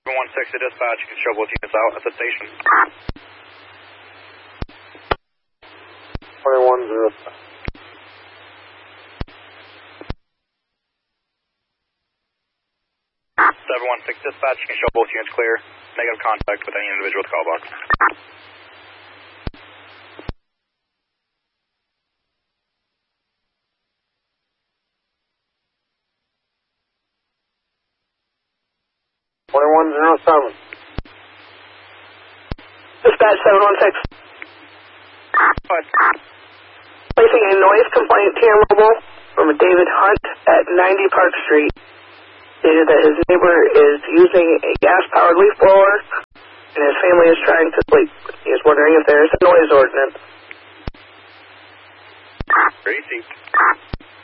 716 to dispatch, you can show both units out at the station. 2105. 716 dispatch, you can show both units clear. Negative contact with any individual at the call box. Dispatch 716. Placing a noise complaint to your mobile from a David Hunt at 90 Park Street. Stated that his neighbor is using a gas-powered leaf blower and his family is trying to sleep. He is wondering if there is a noise ordinance. Ready,